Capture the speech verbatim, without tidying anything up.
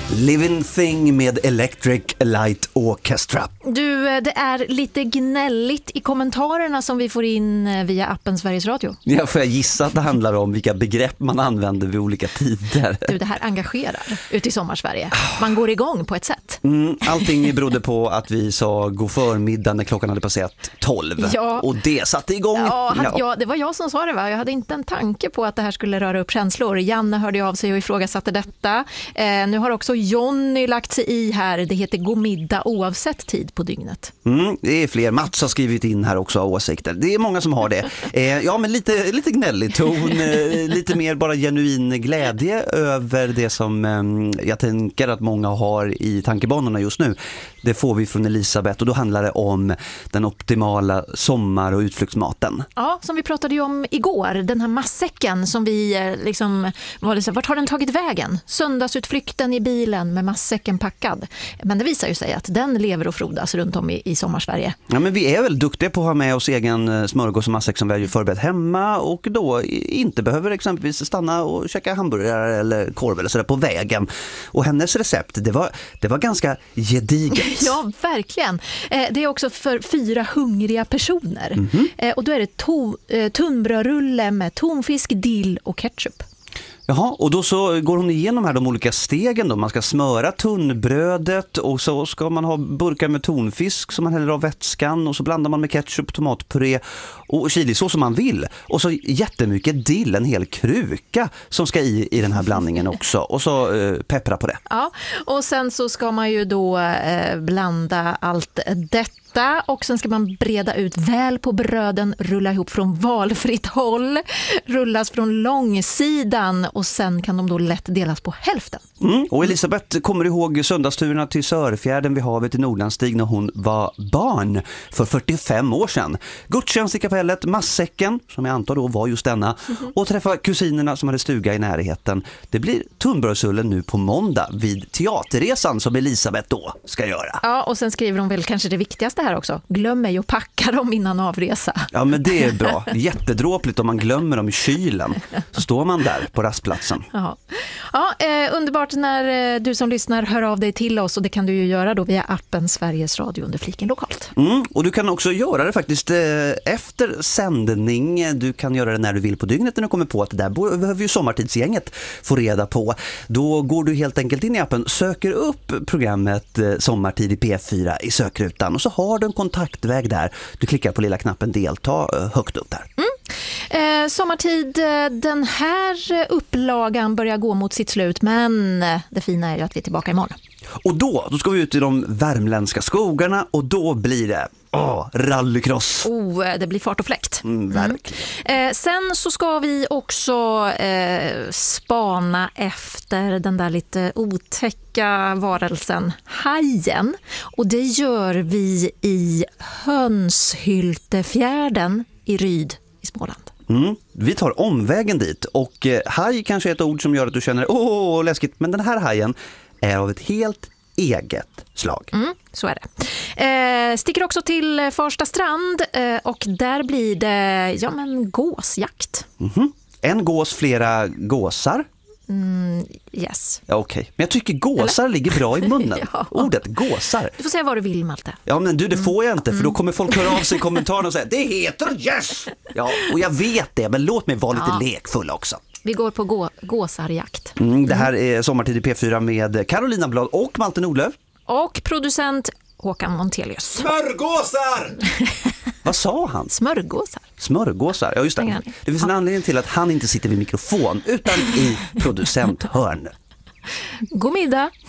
Living Thing med Electric Light Orchestra. Du, det är lite gnälligt i kommentarerna som vi får in via appen Sveriges Radio. Ja, får jag gissa att det handlar om vilka begrepp man använder vid olika tider. Du, det här engagerar ute i Sommarsverige. Man går igång på ett sätt. Mm, allting berodde på att vi sa god förmiddag när klockan hade passerat tolv. Ja. Och det satte igång. Ja, hade, ja. ja, det var jag som sa det, va? Jag hade inte en tanke på att det här skulle röra upp känslor. Janne hörde av sig och ifrågasatte detta. Eh, nu har också Jonny lagt sig i här. Det heter god middag oavsett tid på dygnet. Mm, det är fler. Mats har skrivit in här också åsikter. Det är många som har det. Eh, ja, men lite, lite gnällig ton. Eh, lite mer bara genuin glädje över det som eh, jag tänker att många har i tankebanorna just nu. Det får vi från Elisabeth och då handlar det om den optimala sommar- och utflyktsmaten. Ja, som vi pratade ju om igår. Den här massäcken som vi eh, liksom, var det så, vart har den tagit vägen? Söndagsutflykten i bilen med massäcken packad. Men det visar ju sig att den lever och frodas runt om i, i Sommarsverige. Ja, men vi är väl duktiga på att ha med oss egen smörgås och massäck som vi har ju förberett hemma och då inte behöver exempelvis stanna och käka hamburgare eller korv eller sådär på vägen. Och hennes recept, det var, det var ganska gediget. Ja, verkligen. Eh, det är också för fyra hungriga personer. Mm-hmm. eh, och då är det to- eh, tunnbrödrulle med tonfisk, dill och ketchup. Jaha, och då så går hon igenom här de olika stegen då. Man ska smöra tunnbrödet och så ska man ha burkar med tonfisk som man häller av vätskan och så blandar man med ketchup, tomatpuré och chilisås som man vill. Och så jättemycket dill, en hel kruka som ska i i den här blandningen också. Och så eh, peppra på det. Ja, och sen så ska man ju då eh, blanda allt detta. Och sen ska man breda ut väl på bröden, rulla ihop från valfritt håll, rullas från långsidan och sen kan de då lätt delas på hälften. Mm. Och Elisabeth kommer ihåg söndagsturerna till Sörfjärden vid havet i Nordlandstig när hon var barn för fyrtiofem år sedan. Gudstjänst i kapellet, massäcken, som jag antar då var just denna, mm-hmm. och träffa kusinerna som hade stuga i närheten. Det blir tunnbrödsullen nu på måndag vid teaterresan som Elisabeth då ska göra. Ja, och sen skriver de väl kanske det viktigaste här också. Glöm ej att packa dem innan avresa. Ja, men det är bra. Jättedråpligt om man glömmer dem i kylen. Så står man där på rastplatsen. Ja, ja eh, underbart när eh, du som lyssnar hör av dig till oss och det kan du ju göra då via appen Sveriges Radio under fliken lokalt. Mm, och du kan också göra det faktiskt eh, efter sändning. Du kan göra det när du vill på dygnet när du kommer på att det där behöver ju sommartidsgänget få reda på. Då går du helt enkelt in i appen, söker upp programmet eh, Sommartid i P fyra i sökrutan och så har du en kontaktväg där. Du klickar på lilla knappen delta eh, högt upp där. Mm. Eh, sommartid, den här upplagan börjar gå mot sitt slut, men det fina är ju att vi är tillbaka imorgon. Och då, då ska vi ut i de värmländska skogarna och då blir det åh, rallycross. Oh, det blir fart och fläkt. Mm, verkligen. Mm. Eh, sen så ska vi också eh, spana efter den där lite otäcka varelsen, hajen. Och det gör vi i Hönshyltefjärden i Ryd i Småland. Mm. Vi tar omvägen dit och eh, haj kanske är ett ord som gör att du känner åh, läskigt, men den här hajen är av ett helt eget slag. Mm, så är det. Eh, sticker också till Farsta strand eh, och där blir det ja, men gåsjakt. Mm-hmm. En gås, flera gåsar. Mm, yes. Ja, okej. Okay. Men jag tycker gåsar Eller? ligger bra i munnen. Ja. Ordet gåsar. Du får säga vad du vill, Malte. Ja, men du, det får jag inte för då kommer folk höra av sig i kommentarerna och säga det heter yes! Ja, och jag vet det, men låt mig vara lite ja. lekfull också. Vi går på gå- gåsarjakt. Mm, det här är Sommartid i P fyra med Carolina Blad och Malte Nordlöf. Och producent Håkan Montelius. Smörgåsar! Vad sa han? Smörgåsar. Smörgåsar, ja just det. Det finns en ja. anledning till att han inte sitter vid mikrofon utan i producenthörn. God middag!